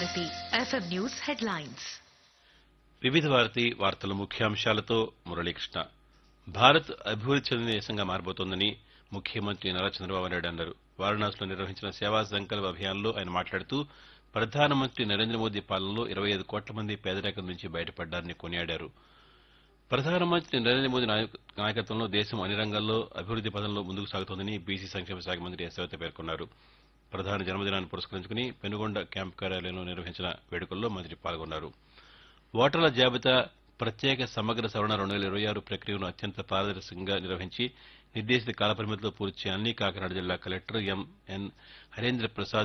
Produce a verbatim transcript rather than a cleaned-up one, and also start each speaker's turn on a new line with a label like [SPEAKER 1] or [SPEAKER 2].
[SPEAKER 1] Bharati FM news headlines.
[SPEAKER 2] వివిధ భారతి వార్తల ముఖ్యాంశాలతో మురళీకృష్ణ. భారత్ అభివృద్ది చెందిన దేశంగా మారబోతోందని ముఖ్యమంత్రి నారా చంద్రబాబు నాయుడు అన్నారు. వారణాసిలో నిర్వహించిన సేవా సంకల్ప అభియాన్లో ఆయన మాట్లాడుతూ ప్రధానమంత్రి నరేంద్ర మోదీ పాలనలో ఇరవై ఐదు కోట్ల మంది పేదరికం నుంచి బయటపడ్డారని కొనియాడారు. ప్రధానమంత్రి నరేంద్ర మోదీ నాయకత్వంలో దేశం అన్ని రంగాల్లో అభివృద్ది పథంలో ముందుకు సాగుతోందని బీసీ సంక్షేమ శాఖ మంత్రి యశోమతి పేర్కొన్నారు. ప్రధాని జన్మదినాన్ని పురస్కరించుకుని పెనుగొండ క్యాంపు కార్యాలయంలో నిర్వహించిన వేడుకల్లో మంత్రి పాల్గొన్నారు. ఓటర్ల జాబితా ప్రత్యేక సమగ్ర సవరణ రెండు వేల ఇరవై ఆరు ప్రక్రియను అత్యంత పారదర్శకంగా నిర్వహించి నిర్దేశిత కాలపరిమితిలో పూర్తి చేయాలని కాకినాడ జిల్లా కలెక్టర్ ఎంఎన్ హరేంద్ర ప్రసాద్